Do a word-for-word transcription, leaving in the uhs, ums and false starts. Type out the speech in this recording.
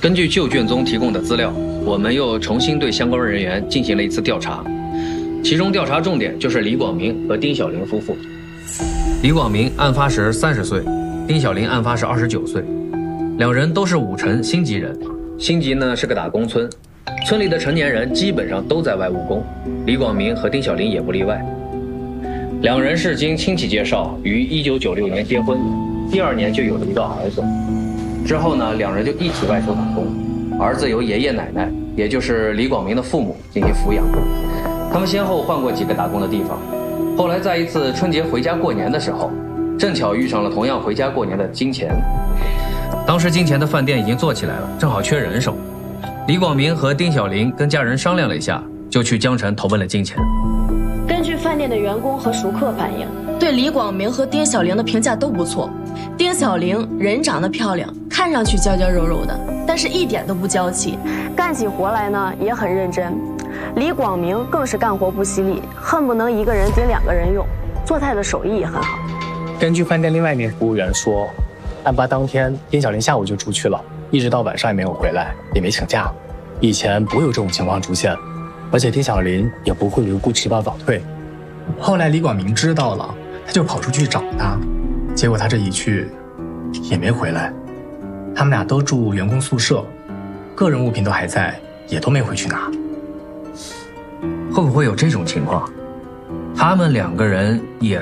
根据旧卷宗提供的资料，我们又重新对相关人员进行了一次调查，其中调查重点就是李广明和丁小玲夫妇。李广明案发时三十岁，丁小玲案发时二十九岁，两人都是武城新集人。新集呢是个打工村，村里的成年人基本上都在外务工，李广明和丁小玲也不例外。两人是经亲戚介绍于一九九六年结婚，第二年就有了一个儿子。之后呢，两人就一起外出打工，儿子由爷爷奶奶，也就是李广明的父母进行抚养。他们先后换过几个打工的地方，后来在一次春节回家过年的时候，正巧遇上了同样回家过年的金钱。当时金钱的饭店已经做起来了，正好缺人手。李广明和丁小玲跟家人商量了一下，就去江城投奔了金钱。 根据饭店的员工和熟客反映， 对李广明和丁小玲的评价都不错。丁小玲人长得漂亮，看上去娇娇柔柔的，但是一点都不娇气， 干起活来呢也很认真。李广明更是干活不犀利，恨不能一个人顶两个人用，做菜的手艺也很好。 根据饭店另外一名服务员说，案发当天丁小玲下午就出去了，一直到晚上也没有回来，也没请假。以前不会有这种情况出现，而且丁小玲也不会留顾迟到早退。 后来李广明知道了，他就跑出去找他，结果他这一去也没回来。他们俩都住员工宿舍，个人物品都还在，也都没回去拿。 会不会有这种情况？他们两个人也